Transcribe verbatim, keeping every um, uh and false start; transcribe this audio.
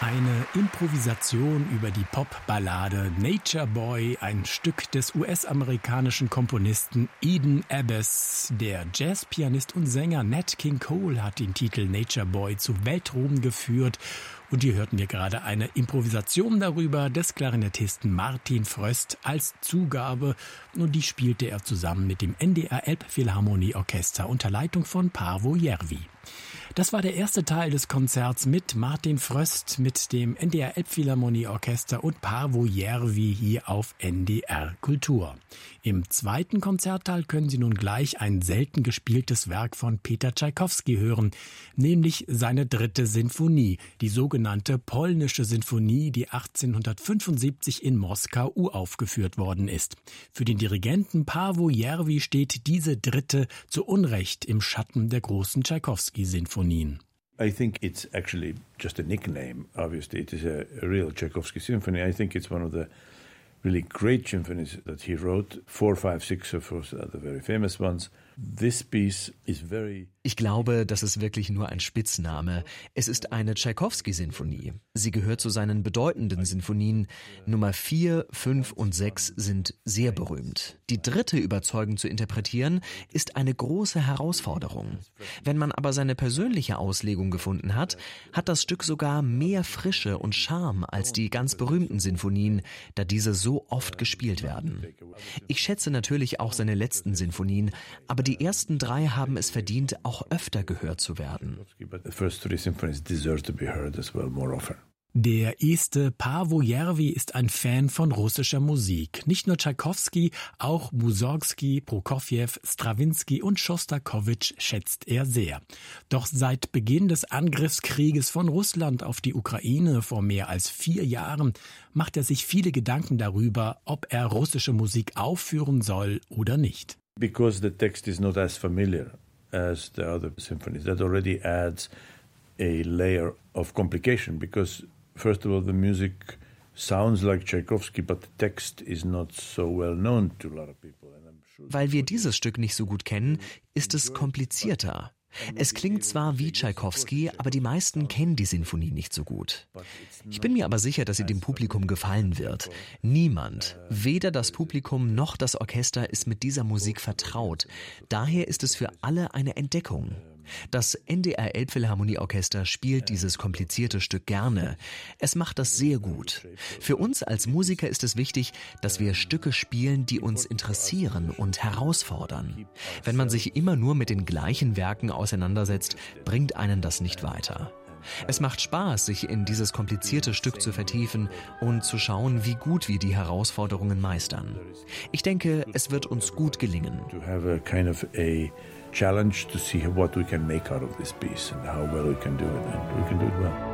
Eine Improvisation über die Popballade Nature Boy, ein Stück des U S-amerikanischen Komponisten Eden Abbas. Der Jazzpianist und Sänger Nat King Cole hat den Titel Nature Boy zu Weltruhm geführt. Und hier hörten wir gerade eine Improvisation darüber des Klarinettisten Martin Fröst als Zugabe. Und die spielte er zusammen mit dem N D R Elbphilharmonieorchester unter Leitung von Paavo Järvi. Das war der erste Teil des Konzerts mit Martin Fröst, mit dem N D R Elbphilharmonieorchester und Paavo Järvi hier auf N D R Kultur. Im zweiten Konzertteil können Sie nun gleich ein selten gespieltes Werk von Peter Tschaikowski hören, nämlich seine dritte Sinfonie, die sogenannte Polnische Sinfonie, die achtzehnhundertfünfundsiebzig in Moskau uraufgeführt worden ist. Für den Dirigenten Paavo Järvi steht diese dritte zu Unrecht im Schatten der großen Tschaikowski-Sinfonie. I think it's actually just a nickname. Obviously, it is a, a real Tchaikovsky symphony. I think it's one of the really great symphonies that he wrote. Four, five, six of course are the very famous ones. This piece is very... Ich glaube, das ist wirklich nur ein Spitzname. Es ist eine Tschaikowski-Sinfonie. Sie gehört zu seinen bedeutenden Sinfonien. Nummer vier, fünf und sechs sind sehr berühmt. Die dritte überzeugend zu interpretieren, ist eine große Herausforderung. Wenn man aber seine persönliche Auslegung gefunden hat, hat das Stück sogar mehr Frische und Charme als die ganz berühmten Sinfonien, da diese so oft gespielt werden. Ich schätze natürlich auch seine letzten Sinfonien, aber die ersten drei haben es verdient, auch öfter gehört zu werden. Der Este Paavo Järvi ist ein Fan von russischer Musik. Nicht nur Tschaikowski, auch Mussorgsky, Prokofjew, Strawinski und Schostakowitsch schätzt er sehr. Doch seit Beginn des Angriffskrieges von Russland auf die Ukraine vor mehr als vier Jahren macht er sich viele Gedanken darüber, ob er russische Musik aufführen soll oder nicht. Because the text is not as familiar as the other symphonies, that already adds a layer of complication, because first of all the music sounds like Tchaikovsky, but the text is not so well known to a lot of people. And I'm sure Weil wir dieses Stück nicht so gut kennen, ist es komplizierter. Es klingt zwar wie Tschaikowski, aber die meisten kennen die Sinfonie nicht so gut. Ich bin mir aber sicher, dass sie dem Publikum gefallen wird. Niemand, weder das Publikum noch das Orchester, ist mit dieser Musik vertraut. Daher ist es für alle eine Entdeckung. Das N D R Elbphilharmonieorchester spielt dieses komplizierte Stück gerne. Es macht das sehr gut. Für uns als Musiker ist es wichtig, dass wir Stücke spielen, die uns interessieren und herausfordern. Wenn man sich immer nur mit den gleichen Werken auseinandersetzt, bringt einen das nicht weiter. Es macht Spaß, sich in dieses komplizierte Stück zu vertiefen und zu schauen, wie gut wir die Herausforderungen meistern. Ich denke, es wird uns gut gelingen. To have a kind of a challenge to see what we can make out of this piece and how well we can do it, and we can do it well.